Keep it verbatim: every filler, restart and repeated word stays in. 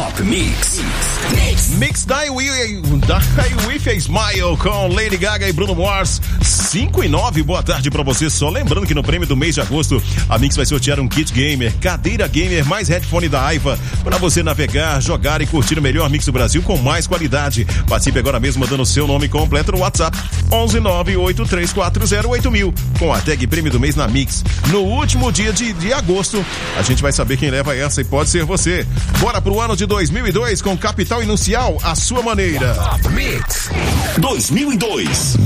WhatsApp Mix. Mix, Mix Die With, Die With a Smile com Lady Gaga e Bruno Mars. cinco e nove, boa tarde pra você. Só lembrando que no prêmio do mês de agosto, a Mix vai sortear um kit gamer, cadeira gamer mais headphone da Aiva, pra você navegar, jogar e curtir o melhor Mix do Brasil com mais qualidade. Participe agora mesmo mandando o seu nome completo no WhatsApp onze nove oito três quatro zero oito mil com a tag prêmio do mês na Mix. No último dia de, de agosto, a gente vai saber quem leva essa e pode ser você. Bora pro ano de dois mil e dois com Capital Inicial, a sua maneira. Mix dois mil e dois.